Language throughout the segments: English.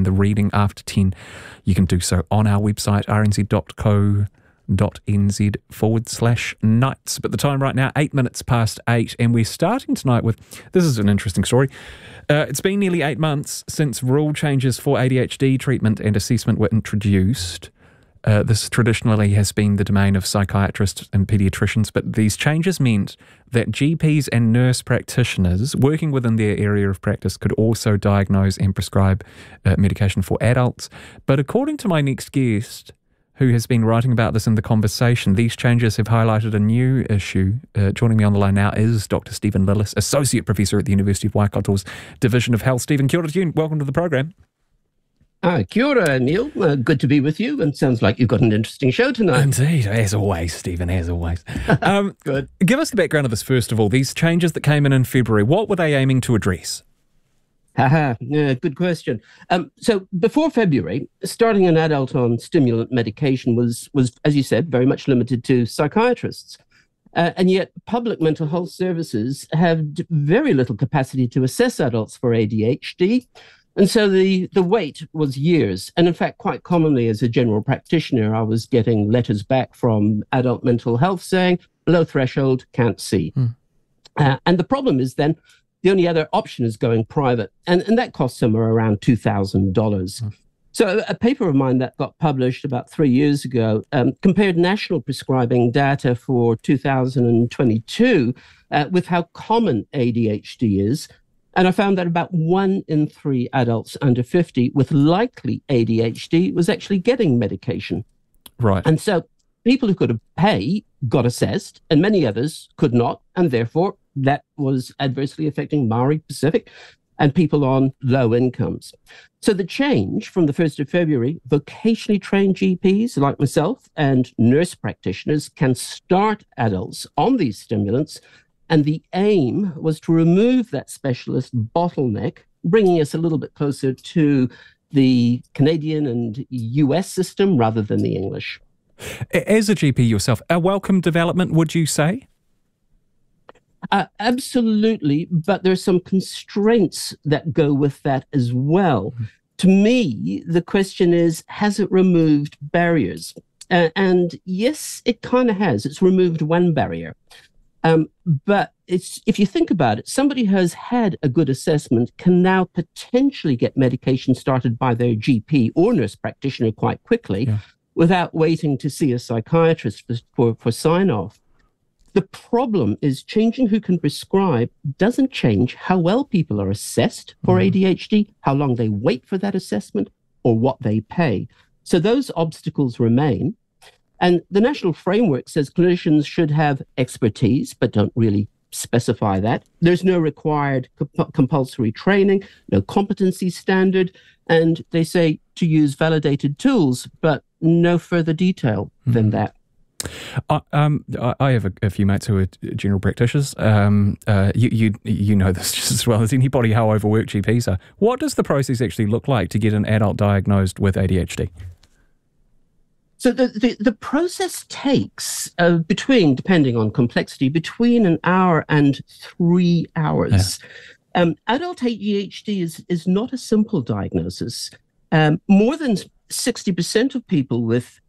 the reading after 10, you can do so on our website, rnz.co.nz/nights. But the time right now, 8 minutes past 8, and we're starting tonight with, this is an interesting story. It's been nearly 8 months since rule changes for ADHD treatment and assessment were introduced. This traditionally has been the domain of psychiatrists and paediatricians, but these changes meant that GPs and nurse practitioners working within their area of practice could also diagnose and prescribe medication for adults. But according to my next guest, who has been writing about this in The Conversation, these changes have highlighted a new issue. Joining me on the line now is Dr. Stephen Lillis, Associate Professor at the University of Waikato's Division of Health. Stephen, kia ora to you. Welcome to the program. Kia ora, Neil. Good to be with you, and sounds like you've got an interesting show tonight. Indeed, as always, Stephen, as always. Good. Give us the background of this, first of all. These changes that came in February, what were they aiming to address? Yeah, good question. So before February, starting an adult on stimulant medication was, as you said, very much limited to psychiatrists. And yet public mental health services have very little capacity to assess adults for ADHD. And so the wait was years. And in fact, quite commonly as a general practitioner, I was getting letters back from adult mental health saying, low threshold, can't see. And the problem is then the only other option is going private. And that costs somewhere around $2,000. So a paper of mine that got published about 3 years ago compared national prescribing data for 2022 with how common ADHD is. And I found that about 1 in 3 adults under 50 with likely ADHD was actually getting medication. Right. And so people who could pay got assessed, and many others could not. And therefore, that was adversely affecting Maori Pacific and people on low incomes. So the change from the 1st of February, vocationally trained GPs like myself and nurse practitioners can start adults on these stimulants. And the aim was to remove that specialist bottleneck, bringing us a little bit closer to the Canadian and US system rather than the English. As a GP yourself, a welcome development, would you say? Absolutely, but there's some constraints that go with that as well. To me, the question is, has it removed barriers? And yes, it kind of has. It's removed one barrier. But if you think about it, somebody who has had a good assessment can now potentially get medication started by their GP or nurse practitioner quite quickly without waiting to see a psychiatrist for sign-off. The problem is changing who can prescribe doesn't change how well people are assessed for ADHD, how long they wait for that assessment, or what they pay. So those obstacles remain. And the national framework says clinicians should have expertise, but don't really specify that. There's no required compulsory training, no competency standard, and they say to use validated tools, but no further detail than that. I have a few mates who are general practitioners. You know this just as well as anybody how overworked GPs are. What does the process actually look like to get an adult diagnosed with ADHD? So the process takes depending on complexity, between an hour and 3 hours. Yeah. Adult ADHD is not a simple diagnosis. More than 60% of people with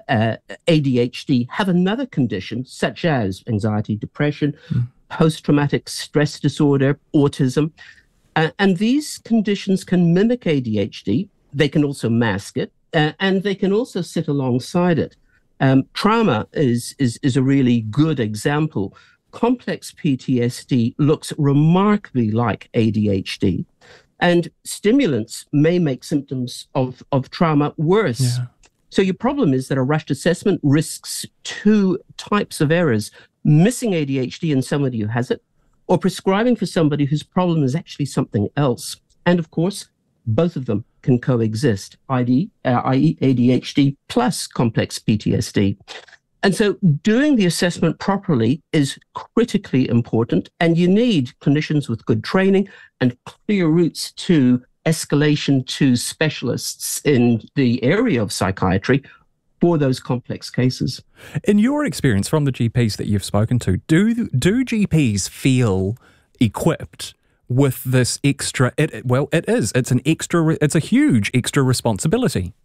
ADHD have another condition, such as anxiety, depression, post-traumatic stress disorder, autism. And these conditions can mimic ADHD. They can also mask it. And they can also sit alongside it. Trauma is a really good example. Complex PTSD looks remarkably like ADHD. And stimulants may make symptoms of trauma worse. Yeah. So your problem is that a rushed assessment risks 2 types of errors: missing ADHD in somebody who has it, or prescribing for somebody whose problem is actually something else. And of course, both of them can coexist, i.e. ADHD plus complex PTSD. And so doing the assessment properly is critically important, and you need clinicians with good training and clear routes to escalation to specialists in the area of psychiatry for those complex cases. In your experience from the GPs that you've spoken to, do GPs feel equipped with this extra? It's a huge extra responsibility.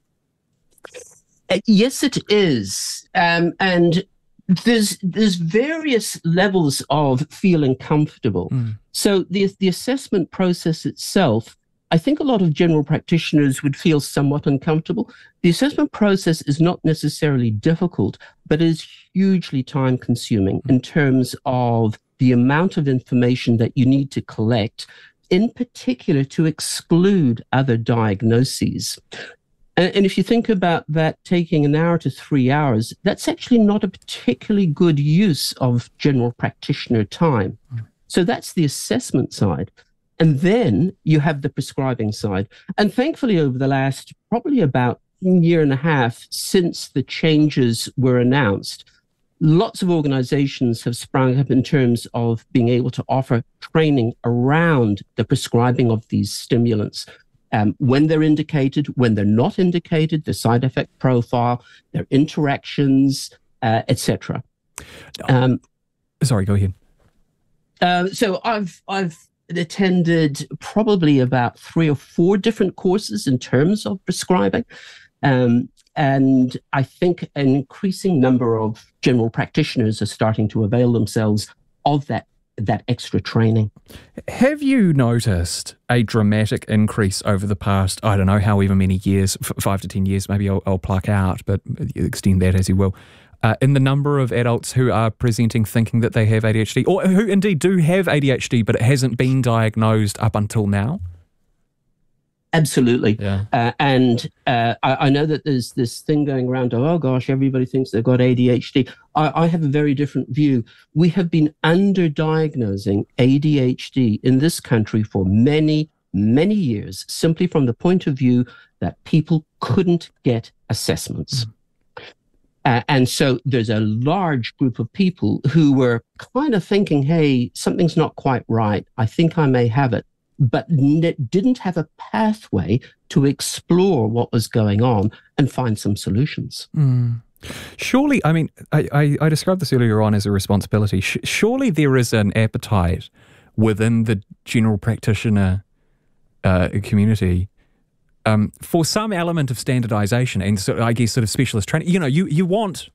Yes, it is, and there's various levels of feeling comfortable. So the assessment process itself, I think a lot of general practitioners would feel somewhat uncomfortable. The assessment process is not necessarily difficult, but is hugely time consuming in terms of the amount of information that you need to collect, in particular to exclude other diagnoses. And if you think about that taking an hour to 3 hours, that's actually not a particularly good use of general practitioner time. So that's the assessment side. And then you have the prescribing side. And thankfully, over the last probably about year and a half since the changes were announced, lots of organizations have sprung up in terms of being able to offer training around the prescribing of these stimulants. When they're indicated, when they're not indicated, the side effect profile, their interactions, etc. Sorry, go ahead. So I've attended probably about 3 or 4 different courses in terms of prescribing, and I think an increasing number of general practitioners are starting to avail themselves of that extra training. Have you noticed a dramatic increase over the past, I don't know, however many years, 5 to 10 years, maybe I'll pluck out, but extend that as you will, in the number of adults who are presenting thinking that they have ADHD, or who indeed do have ADHD, but it hasn't been diagnosed up until now? Absolutely. Yeah. I know that there's this thing going around, oh gosh, everybody thinks they've got ADHD. I have a very different view. We have been underdiagnosing ADHD in this country for many, many years, simply from the point of view that people couldn't get assessments. And so there's a large group of people who were kind of thinking, hey, something's not quite right. I think I may have it, but didn't have a pathway to explore what was going on and find some solutions. Surely, I mean, I described this earlier on as a responsibility. Surely there is an appetite within the general practitioner community for some element of standardization and so I guess sort of specialist training. You know, you want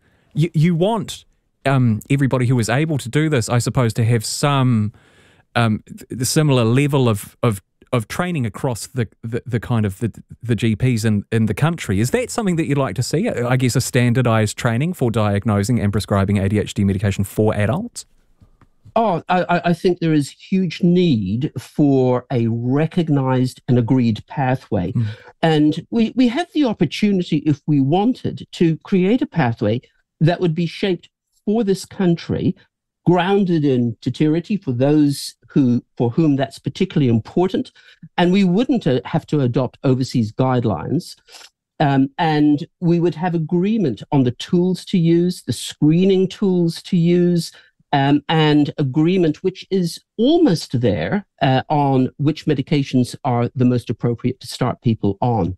everybody who is able to do this, I suppose, to have some the similar level of training across the kind of the GPs in the country. Is that something that you'd like to see? I guess a standardized training for diagnosing and prescribing ADHD medication for adults? Oh, I think there is huge need for a recognized and agreed pathway. And we have the opportunity, if we wanted, to create a pathway that would be shaped for this country, grounded in tutority for those for whom that's particularly important. And we wouldn't have to adopt overseas guidelines. And we would have agreement on the tools to use, the screening tools to use, and agreement, which is almost there, on which medications are the most appropriate to start people on.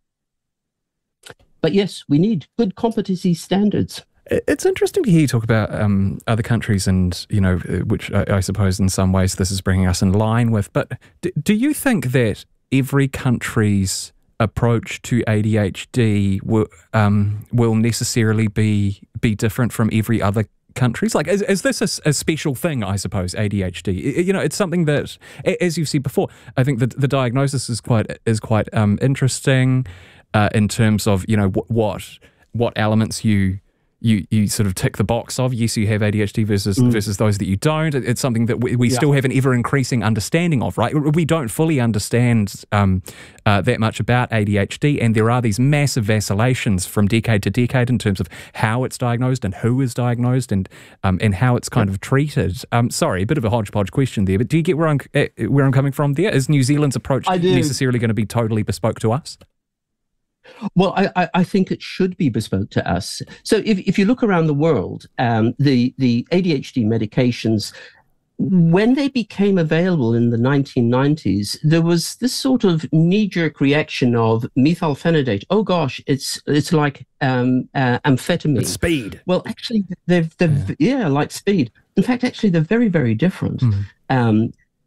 But yes, we need good competency standards. It's interesting to hear you talk about other countries and, you know, which I suppose in some ways this is bringing us in line with. But do you think that every country's approach to ADHD will necessarily be different from every other countries? Like, is this a special thing, I suppose, ADHD? You know, it's something that, as you've said before, I think that the diagnosis is quite interesting in terms of, you know, what elements you sort of tick the box of. Yes, you have ADHD versus those that you don't. It's something that we still have an ever-increasing understanding of, right? We don't fully understand that much about ADHD, and there are these massive vacillations from decade to decade in terms of how it's diagnosed and who is diagnosed and how it's kind of treated. Sorry, a bit of a hodgepodge question there, but do you get where I'm coming from there? Is New Zealand's approach necessarily going to be totally bespoke to us? Well, I think it should be bespoke to us. So if you look around the world, the ADHD medications, when they became available in the 1990s, there was this sort of knee-jerk reaction of methylphenidate. Oh gosh, it's like amphetamine. It's speed. Well, actually, they're like speed. In fact, actually, they're very, very different.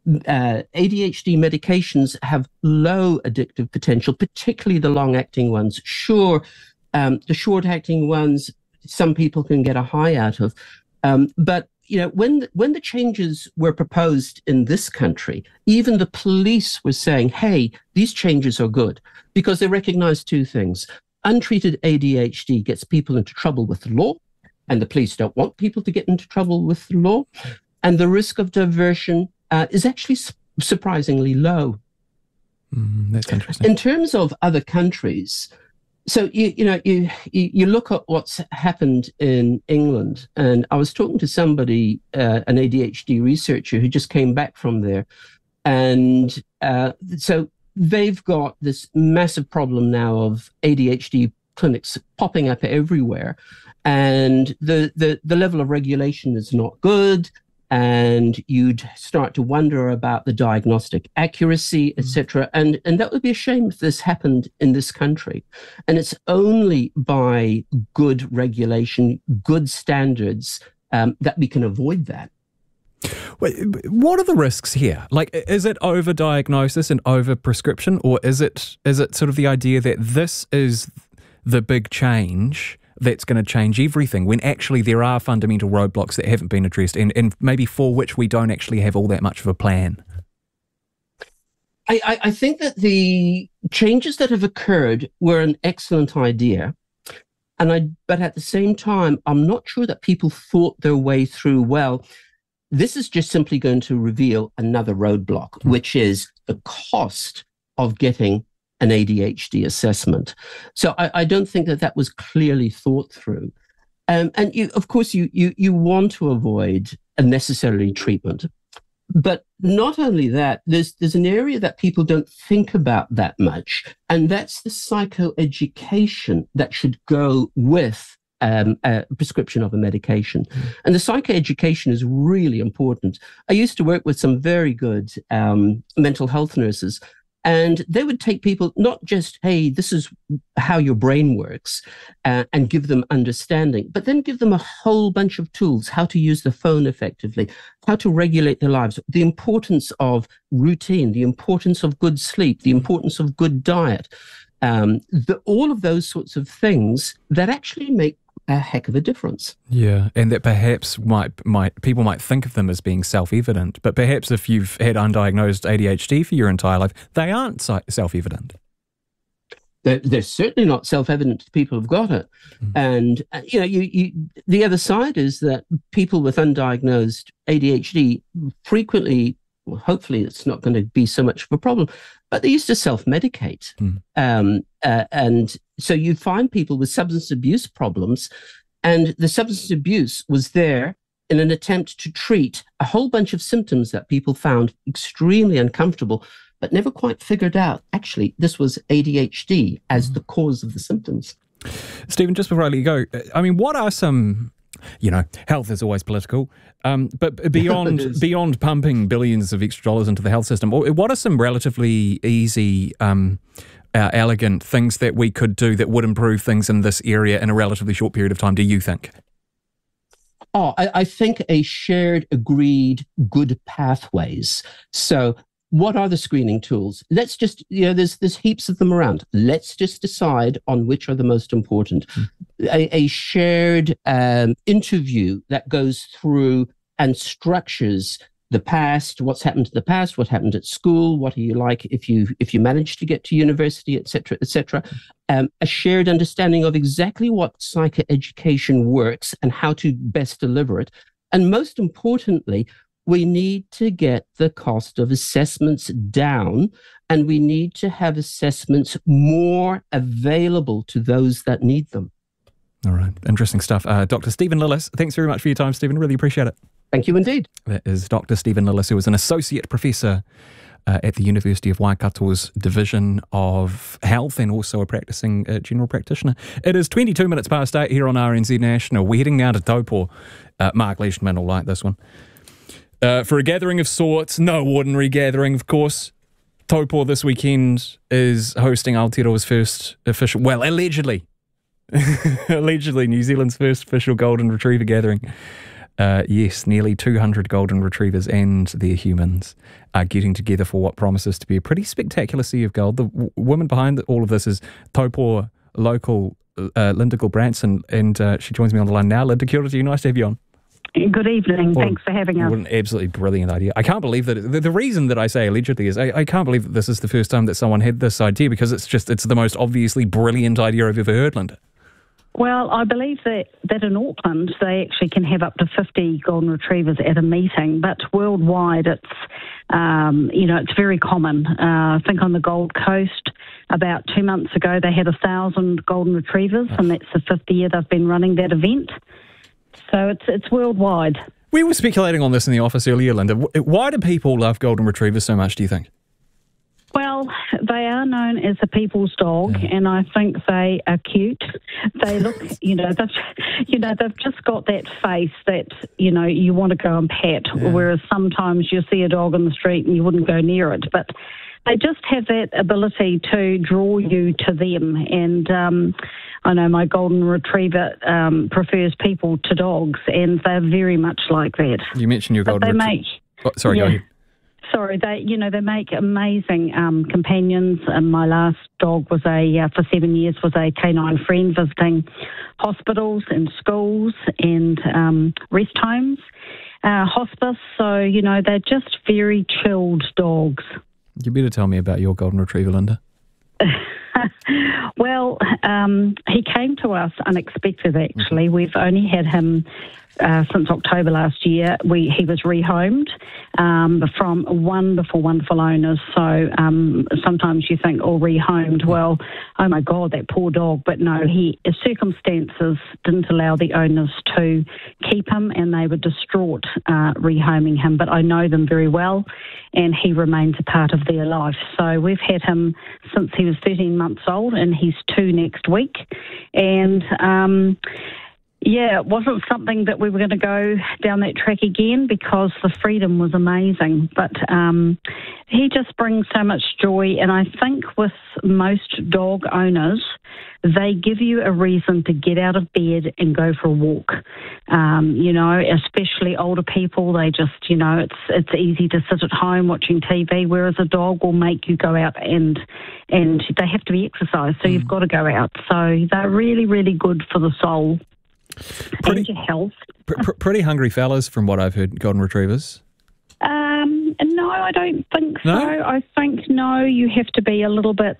ADHD medications have low addictive potential, particularly the long-acting ones. Sure, the short-acting ones, some people can get a high out of, but when the changes were proposed in this country, even the police were saying, "Hey, these changes are good," because they recognize two things: untreated ADHD gets people into trouble with the law, and the police don't want people to get into trouble with the law, and the risk of diversion is actually surprisingly low. That's interesting. In terms of other countries, so you look at what's happened in England, and I was talking to somebody, an ADHD researcher who just came back from there, and so they've got this massive problem now of ADHD clinics popping up everywhere, and the level of regulation is not good. And you'd start to wonder about the diagnostic accuracy, etc. And that would be a shame if this happened in this country. And it's only by good regulation, good standards, that we can avoid that. Wait, what are the risks here? Like, is it overdiagnosis and overprescription, or is it sort of the idea that this is the big change that's going to change everything, when actually there are fundamental roadblocks that haven't been addressed and maybe for which we don't actually have all that much of a plan? I think that the changes that have occurred were an excellent idea. But at the same time, I'm not sure that people thought their way through, well, this is just simply going to reveal another roadblock, which is the cost of getting an ADHD assessment. So I don't think that was clearly thought through. And of course, you want to avoid unnecessary treatment. But not only that, there's an area that people don't think about that much, and that's the psychoeducation that should go with a prescription of a medication. And the psychoeducation is really important. I used to work with some very good mental health nurses, and they would take people, not just, hey, this is how your brain works, and give them understanding, but then give them a whole bunch of tools: how to use the phone effectively, how to regulate their lives, the importance of routine, the importance of good sleep, the importance of good diet, all of those sorts of things that actually make a heck of a difference. Yeah, and that perhaps people might think of them as being self-evident, but perhaps if you've had undiagnosed ADHD for your entire life, they aren't self-evident. They're certainly not self-evident to people who've got it. And the other side is that people with undiagnosed ADHD frequently, well, hopefully it's not going to be so much of a problem, but they used to self-medicate. And so you find people with substance abuse problems, and the substance abuse was there in an attempt to treat a whole bunch of symptoms that people found extremely uncomfortable, but never quite figured out, actually, this was ADHD as the cause of the symptoms. Stephen, just before I let you go, I mean, what are some... health is always political, but beyond pumping billions of extra dollars into the health system, what are some relatively easy, elegant things that we could do that would improve things in this area in a relatively short period of time, do you think? I think a shared, agreed, good pathways. So what are the screening tools? Let's just, there's heaps of them around. Let's just decide on which are the most important. A shared interview that goes through and structures the past, what's happened to the past, what happened at school, what are you like if you manage to get to university, et cetera, et cetera. A shared understanding of exactly what psychoeducation works and how to best deliver it. And most importantly, we need to get the cost of assessments down, and we need to have assessments more available to those that need them. All right. Interesting stuff. Dr. Stephen Lillis, thanks very much for your time, Stephen. Really appreciate it. Thank you indeed. That is Dr. Stephen Lillis, who is an associate professor at the University of Waikato's Division of Health and also a practicing general practitioner. It is 22 minutes past 8 here on RNZ National. We're heading now to Taupo. Mark Leishman will like this one. For a gathering of sorts, no ordinary gathering, of course. Taupo this weekend is hosting Aotearoa's first official, well, allegedly, New Zealand's first official golden retriever gathering. Yes, nearly 200 golden retrievers and their humans are getting together for what promises to be a pretty spectacular sea of gold. The woman behind all of this is Taupō local Linda Gilbranson, and she joins me on the line now. Linda, kia ora to you. Nice to have you on. Good evening. Thanks for having us. What an absolutely brilliant idea. I can't believe that. The reason that I say allegedly is I can't believe that this is the first time that someone had this idea, because it's the most obviously brilliant idea I've ever heard, Linda. Well, I believe that in Auckland they actually can have up to 50 golden retrievers at a meeting, but worldwide it's it's very common. I think on the Gold Coast about 2 months ago they had 1,000 golden retrievers, and that's the 5th year they've been running that event. So it's worldwide. We were speculating on this in the office earlier, Linda. Why do people love golden retrievers so much, do you think? Well, they are known as a people's dog, and I think they are cute. They look, they've just got that face that, you want to go and pet, whereas sometimes you see a dog on the street and you wouldn't go near it. But they just have that ability to draw you to them. And I know my golden retriever prefers people to dogs, and they're very much like that. You mentioned your golden retriever. Go ahead. Sorry, they make amazing companions. And my last dog was for 7 years, was a canine friend visiting hospitals and schools and rest homes, hospice. So, they're just very chilled dogs. You better tell me about your golden retriever, Linda. Well, he came to us unexpected, actually. We've only had him since October last year. He was rehomed from wonderful, wonderful owners. So sometimes you think, rehomed, well, oh my God, that poor dog. But no, his circumstances didn't allow the owners to keep him, and they were distraught rehoming him. But I know them very well, and he remains a part of their life. So we've had him since he was 13 months old, and he's 2 next week. And it wasn't something that we were going to go down that track again, because the freedom was amazing. But he just brings so much joy. And I think with most dog owners, they give you a reason to get out of bed and go for a walk. Especially older people, they just, it's easy to sit at home watching TV, whereas a dog will make you go out and they have to be exercised. So you've got to go out. So they're really, really good for the soul. And your health. Pretty hungry fellas, from what I've heard, golden retrievers. No, I don't think so. No? I think, you have to be a little bit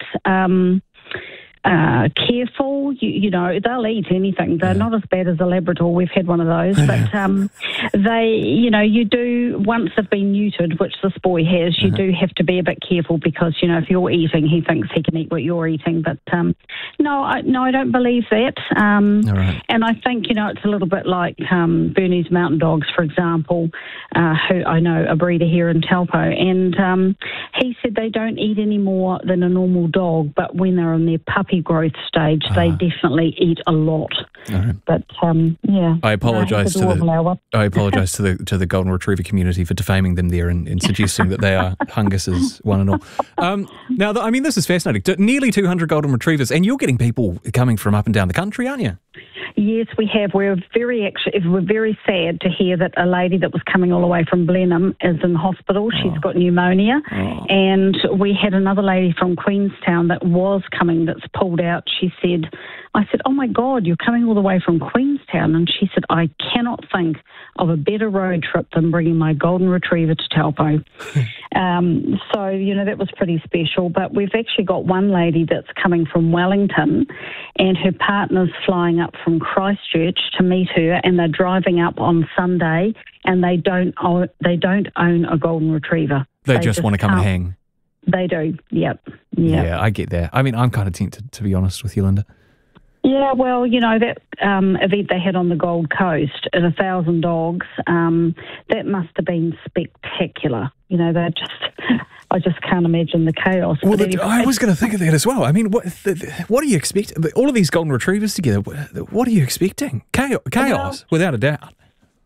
careful. They'll eat anything. They're not as bad as a Labrador. We've had one of those. But they, you do, once they've been neutered, which this boy has, you do have to be a bit careful, because, if you're eating, he thinks he can eat what you're eating. But no, I don't believe that. All right. And I think, it's a little bit like Bernese Mountain Dogs, for example, who I know a breeder here in Taupo. And he said they don't eat any more than a normal dog, but when they're in their puppy growth stage, they definitely eat a lot. Right. But I apologise to the golden retriever community for defaming them there and suggesting that they are Hungus's one and all. Now, this is fascinating. Nearly 200 golden retrievers, and you're getting people coming from up and down the country, aren't you? Yes, we have. We're very sad to hear that a lady that was coming all the way from Blenheim is in hospital. She's got pneumonia. And we had another lady from Queenstown that was coming that's pulled out. I said, oh my God, you're coming all the way from Queenstown. And she said, I cannot think of a better road trip than bringing my golden retriever to Taupo. So, that was pretty special. But we've actually got one lady that's coming from Wellington, and her partner's flying up from Christchurch to meet her, and they're driving up on Sunday, and they don't own a golden retriever. They just want to come and hang. They do, yep. Yeah, I get that. I'm kind of tempted, to be honest with you, Linda. Yeah, well, that event they had on the Gold Coast at 1,000 dogs, that must have been spectacular. I just can't imagine the chaos. Well, I was going to think of that as well. What do you expect? All of these golden retrievers together, what are you expecting? Chaos, without a doubt.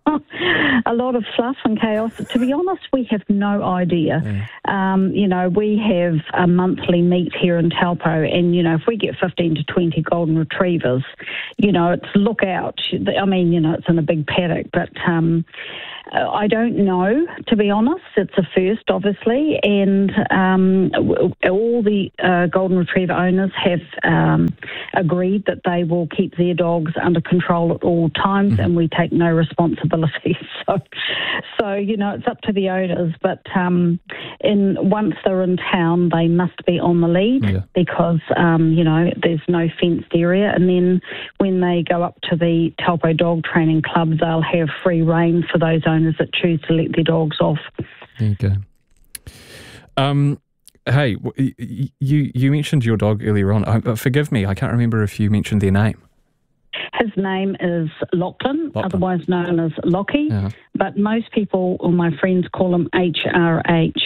a lot of fluff and chaos. To be honest, we have no idea. We have a monthly meet here in Taupo, and, if we get 15 to 20 golden retrievers, it's look out. I mean, it's in a big paddock, but I don't know, to be honest. It's a first, obviously, and all the golden retriever owners have agreed that they will keep their dogs under control at all times, and we take no responsibility. So it's up to the owners. But once they're in town, they must be on the lead because there's no fenced area. And then when they go up to the Taupo Dog Training Club, they'll have free rein for those owners that choose to let their dogs off. There you go. Hey, you mentioned your dog earlier on. Forgive me, I can't remember if you mentioned their name. His name is Lachlan, otherwise known as Lockie, but most people, or my friends, call him HRH.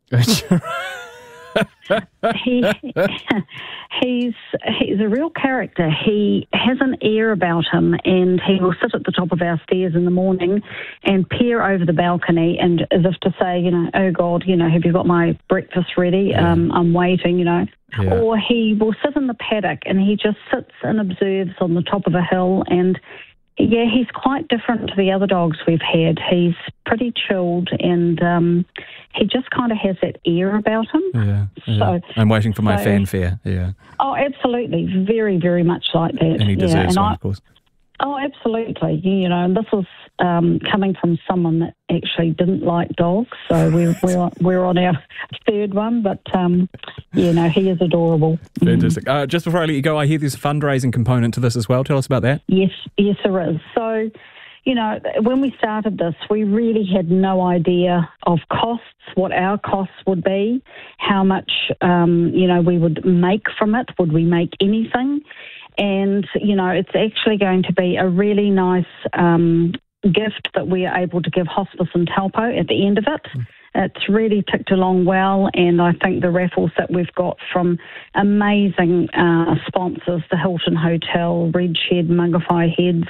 He's a real character. He has an air about him, and he will sit at the top of our stairs in the morning and peer over the balcony, and as if to say, oh God, have you got my breakfast ready? I'm waiting, Yeah. Or he will sit in the paddock and he just sits and observes on the top of a hill, and he's quite different to the other dogs we've had. He's pretty chilled, and he just kind of has that air about him. Yeah. So I'm waiting for my fanfare. Yeah. Oh, absolutely. Very, very much like that. And he deserves one, of course. Oh, absolutely. And this was coming from someone that actually didn't like dogs. So we're on our third one, but he is adorable. Fantastic. Just before I let you go, I hear there's a fundraising component to this as well. Tell us about that. Yes, there is. So, when we started this, we really had no idea of costs, what our costs would be, how much, we would make from it. Would we make anything? And, it's actually going to be a really nice gift that we are able to give Hospice in Taupo at the end of it. It's really ticked along well, and I think the raffles that we've got from amazing sponsors, the Hilton Hotel, Red Shed, Mungawhai Heads.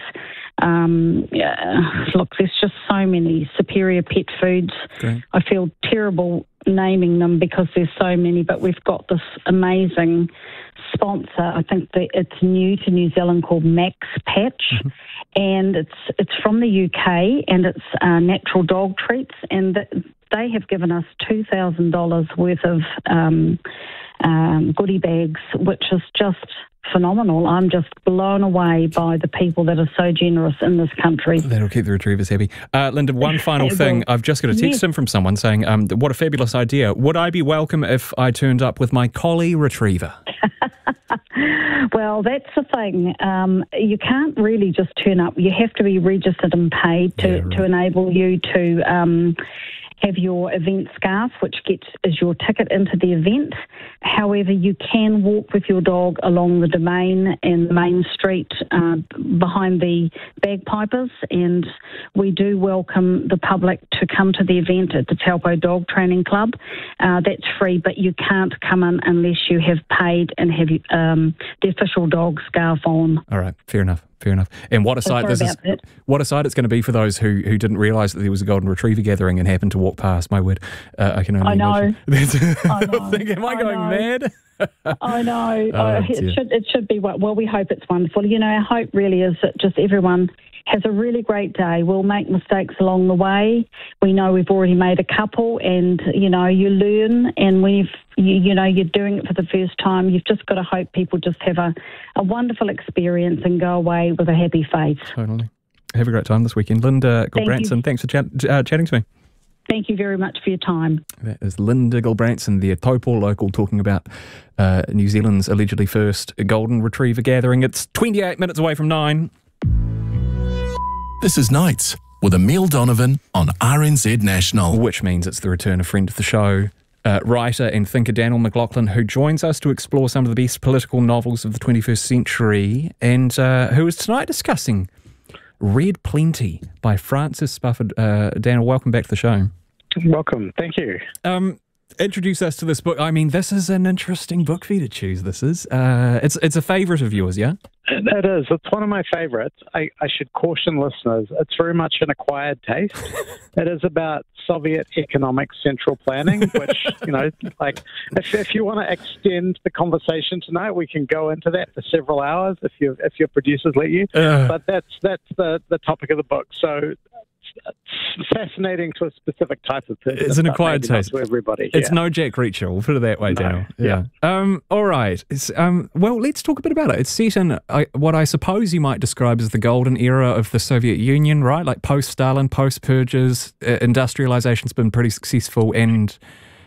Look, there's just so many. Superior Pet Foods. Great. I feel terrible naming them because there's so many, but we've got this amazing sponsor. I think that it's new to New Zealand, called Max Patch, and it's from the UK, and it's natural dog treats, and they have given us $2,000 worth of goodie bags, which is just phenomenal. I'm just blown away by the people that are so generous in this country. That'll keep the retrievers happy. Linda, one final thing. I've just got a text in from someone saying, what a fabulous idea. Would I be welcome if I turned up with my collie retriever? Well, that's the thing. You can't really just turn up. You have to be registered and paid to enable you to have your event scarf, which is your ticket into the event. However, you can walk with your dog along the domain and the main street behind the bagpipers, and we do welcome the public to come to the event at the Taupo Dog Training Club. That's free, but you can't come in unless you have paid and have the official dog scarf on. All right, fair enough. And what a sight what a sight it's going to be for those who didn't realise that there was a golden retriever gathering and happened to walk past. My word, I can only imagine. I know. Thinking, am I going mad? I know. It should be. Well, we hope it's wonderful. Our hope really is that just everyone has a really great day. We'll make mistakes along the way. We know we've already made a couple, and you learn. And when you're doing it for the first time, you've just got to hope people just have a wonderful experience and go away with a happy face. Totally. Have a great time this weekend, Linda Gilbranson. Thanks for chatting to me. Thank you very much for your time. That is Linda Gilbranson, the Taupo local, talking about New Zealand's allegedly first golden retriever gathering. It's 28 minutes away from 9. This is Nights with Emile Donovan on RNZ National. Which means it's the return of friend of the show, writer and thinker Daniel McLaughlin, who joins us to explore some of the best political novels of the 21st century, and who is tonight discussing Red Plenty by Francis Spufford. Daniel, welcome back to the show. Welcome. Thank you. Introduce us to this book. I mean, this is an interesting book for you to choose. This is. It's a favourite of yours, yeah? It is. It's one of my favourites. I should caution listeners, it's very much an acquired taste. It is about Soviet economic central planning, which, like, if you want to extend the conversation tonight, we can go into that for several hours if your producers let you. But that's the topic of the book. So it's fascinating to a specific type of person. It's an acquired taste. To everybody. It's no Jack Reacher, we'll put it that way, Daniel. Yeah. All right. Well, let's talk a bit about it. It's set in what I suppose you might describe as the golden era of the Soviet Union, right? Like post-Stalin, post-purges, industrialization's been pretty successful, and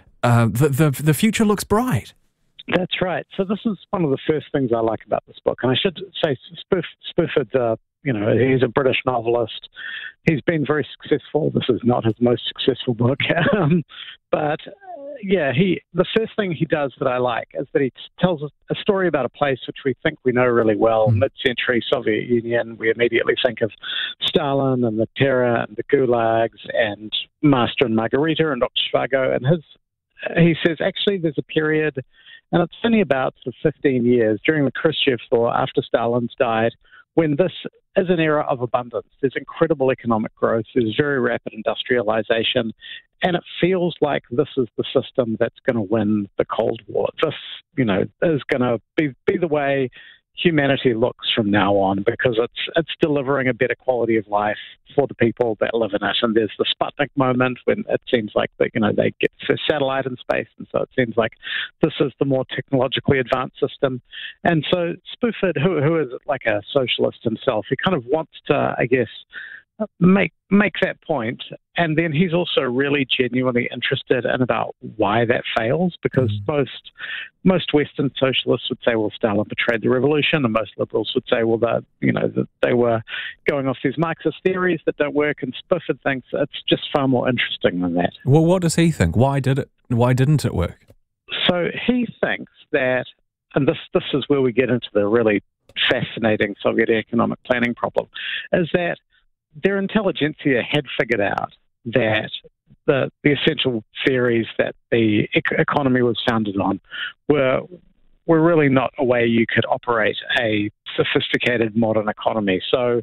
the future looks bright. That's right. So this is one of the first things I like about this book. And I should say Spooford, he's a British novelist. He's been very successful. This is not his most successful book. But the first thing he does that I like is that he tells us a story about a place which we think we know really well, mid-century Soviet Union. We immediately think of Stalin and the terror and the gulags and Master and Margarita and Dr. Zhivago. And he says, actually, there's a period, and it's only about 15 years, during the Khrushchev Thaw, after Stalin's died, when this is an era of abundance. There's incredible economic growth. There's very rapid industrialization. And it feels like this is the system that's going to win the Cold War. This, is going to be the way humanity looks from now on, because it's delivering a better quality of life for the people that live in it. And there's the Sputnik moment when it seems like that, they get a satellite in space, and so it seems like this is the more technologically advanced system. And so Spooford, who is like a socialist himself, he kind of wants to, I guess, make that point, and then he's also really genuinely interested in about why that fails, because most Western socialists would say, well, Stalin betrayed the revolution, and most liberals would say, well, that they were going off these Marxist theories that don't work, and Spooford thinks it's just far more interesting than that. Well, what does he think? Why didn't it work? So he thinks that, and this is where we get into the really fascinating Soviet economic planning problem, is that their intelligentsia had figured out that the essential theories that the economy was founded on were really not a way you could operate a sophisticated modern economy. So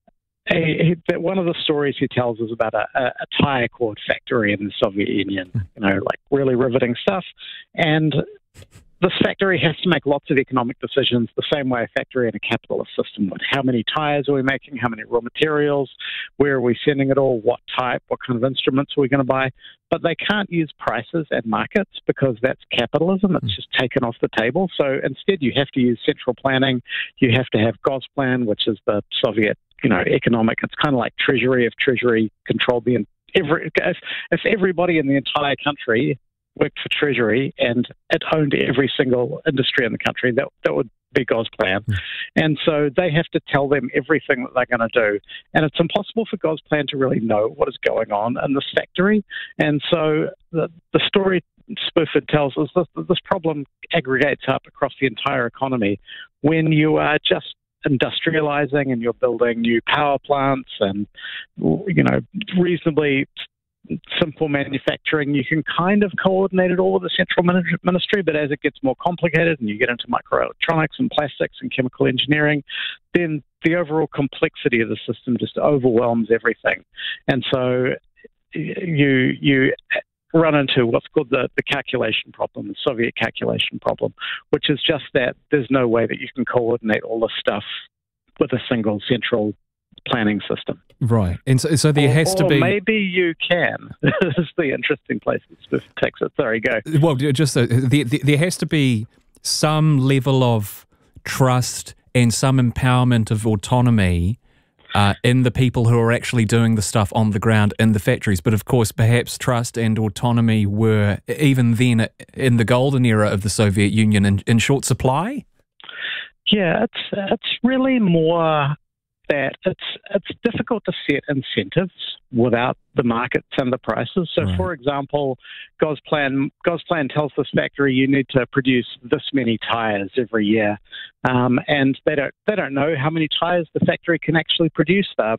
one of the stories he tells is about a tire cord factory in the Soviet Union, like really riveting stuff. And this factory has to make lots of economic decisions the same way a factory in a capitalist system would. How many tires are we making? How many raw materials? Where are we sending it all? What type? What kind of instruments are we going to buy? But they can't use prices and markets because that's capitalism. It's just taken off the table. So instead, you have to use central planning. You have to have Gosplan, which is the Soviet, economic. It's kind of like Treasury if Treasury controlled if everybody in the entire country worked for Treasury and it owned every single industry in the country, that would be Gosplan. And so they have to tell them everything that they're going to do. And it's impossible for Gosplan to really know what is going on in this factory. And so the story Spooford tells us this problem aggregates up across the entire economy when you are just industrializing and you're building new power plants and, reasonably simple manufacturing. You can kind of coordinate it all with the central ministry, but as it gets more complicated and you get into microelectronics and plastics and chemical engineering, then the overall complexity of the system just overwhelms everything. And so you run into what's called the calculation problem, the Soviet calculation problem, which is just that there's no way that you can coordinate all this stuff with a single central planning system. Right. And so there has to be... Or maybe you can. This is the interesting place that takes it. Sorry, go. Well, just there has to be some level of trust and some empowerment of autonomy in the people who are actually doing the stuff on the ground in the factories. But of course, perhaps trust and autonomy were, even then, in the golden era of the Soviet Union, in short supply? Yeah, it's really more that it's difficult to set incentives without the markets and the prices. So, right. For example, Gosplan tells this factory you need to produce this many tires every year, and they don't know how many tires the factory can actually produce.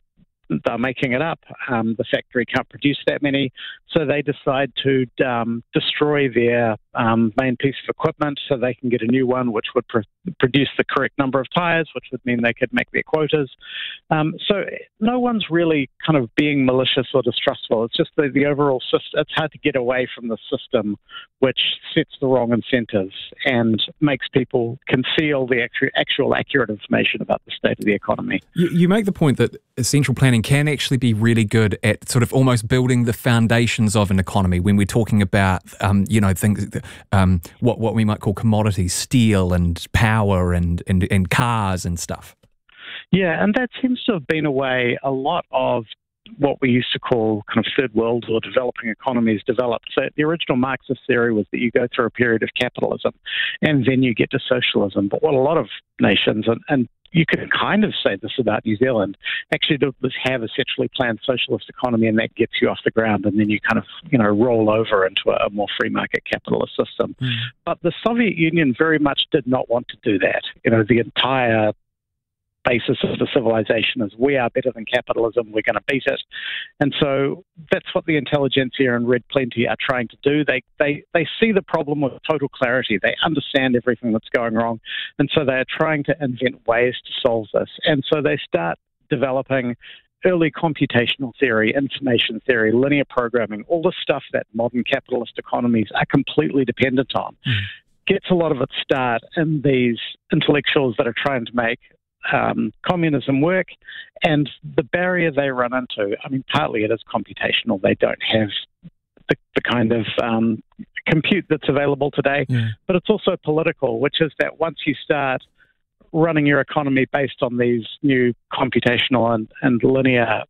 they're making it up. The factory can't produce that many, so they decide to destroy their main piece of equipment so they can get a new one, which would produce the correct number of tires, which would mean they could make their quotas. So no one's really kind of being malicious or distrustful. It's just the overall system. It's hard to get away from the system, which sets the wrong incentives and makes people conceal the actual accurate information about the state of the economy. You make the point that central planning can actually be really good at sort of almost building the foundations of an economy when we're talking about, things, what we might call commodities, steel and power and cars and stuff. Yeah, and that seems to have been a way a lot of what we used to call kind of third world or developing economies developed. So the original Marxist theory was that you go through a period of capitalism and then you get to socialism. But what a lot of nations, and you can kind of say this about New Zealand, actually do was have a centrally planned socialist economy, and that gets you off the ground, and then you kind of, roll over into a more free market capitalist system. But the Soviet Union very much did not want to do that. The entire basis of the civilization is we are better than capitalism, we're going to beat it. And so that's what the intelligentsia and Red Plenty are trying to do. They see the problem with total clarity. They understand everything that's going wrong. And so they're trying to invent ways to solve this. And so they start developing early computational theory, information theory, linear programming, all the stuff that modern capitalist economies are completely dependent on. Gets a lot of its start in these intellectuals that are trying to make communism work, and the barrier they run into, partly it is computational. They don't have the kind of compute that's available today, but it's also political, which is that once you start running your economy based on these new computational and linear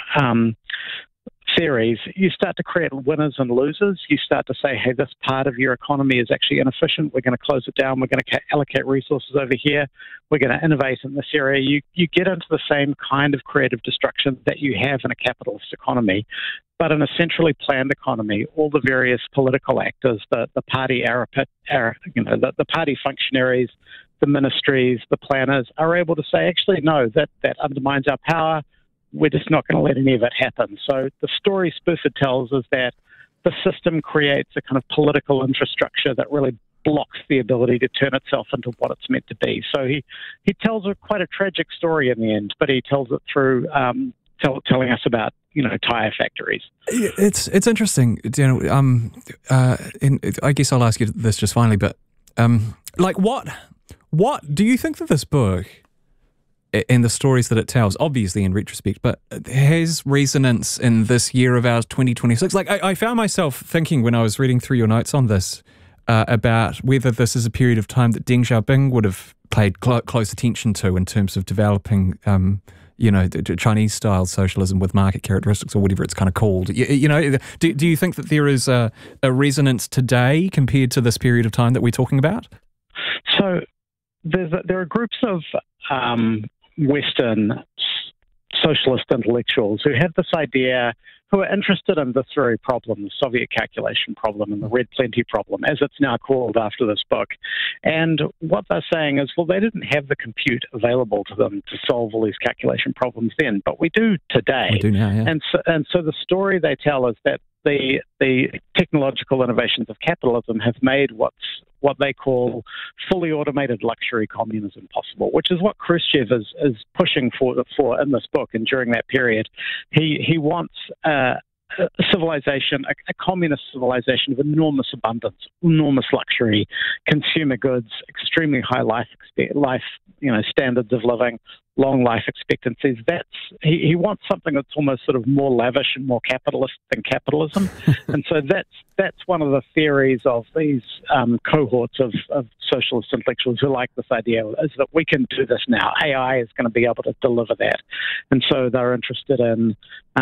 theories, you start to create winners and losers. You start to say, hey, this part of your economy is actually inefficient. We're going to close it down. We're going to allocate resources over here. We're going to innovate in this area. You get into the same kind of creative destruction that you have in a capitalist economy. But in a centrally planned economy, all the various political actors, the party the party functionaries, the ministries, the planners are able to say, actually, no, that undermines our power. We're just not going to let any of it happen. So the story Spurford tells is that the system creates a kind of political infrastructure that really blocks the ability to turn itself into what it's meant to be. So he tells quite a tragic story in the end, but he tells it through telling us about tire factories. It's interesting, and I guess I'll ask you this just finally, but what do you think that this book and the stories that it tells, obviously in retrospect, but has resonance in this year of ours, 2026? I found myself thinking when I was reading through your notes on this about whether this is a period of time that Deng Xiaoping would have paid close attention to in terms of developing, Chinese-style socialism with market characteristics or whatever it's kind of called. Do you think that there is a resonance today compared to this period of time that we're talking about? So there are groups of Western socialist intellectuals who have this idea, who are interested in this very problem, the Soviet calculation problem and the Red Plenty problem, as it's now called after this book. And what they're saying is, well, they didn't have the compute available to them to solve all these calculation problems then, but we do today. We do now, yeah. And so the story they tell is that the technological innovations of capitalism have made what they call fully automated luxury communism possible, which is what Khrushchev is pushing for in this book. And during that period, he wants a civilization, a communist civilization of enormous abundance, enormous luxury, consumer goods, extremely high life standards of living, long life expectancies. He wants something that's almost sort of more lavish and more capitalist than capitalism. And so that's one of the theories of these cohorts of socialist intellectuals who like this idea, is that we can do this now. AI is going to be able to deliver that. And so they're interested in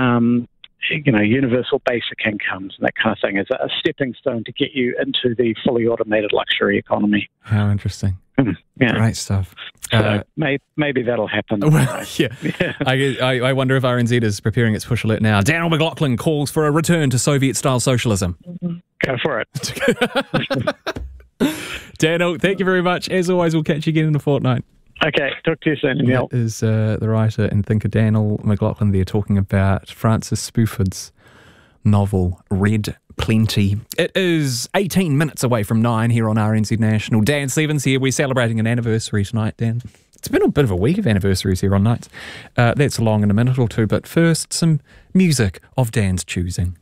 universal basic incomes and that kind of thing as a stepping stone to get you into the fully automated luxury economy. How interesting. Yeah. Great stuff. So maybe that'll happen. Well, yeah. I wonder if RNZ is preparing its push alert now. Daniel McLaughlin calls for a return to Soviet-style socialism. Go for it. Daniel, thank you very much. As always, we'll catch you again in a fortnight. Okay, talk to you soon, Neil. That is the writer and thinker Daniel McLaughlin there talking about Francis Spuford's novel Red Plenty. It is 18 minutes away from 9 here on RNZ National. Dan Stevens here. We're celebrating an anniversary tonight, Dan. It's been a bit of a week of anniversaries here on Nights. That's along in a minute or two, but first, some music of Dan's choosing.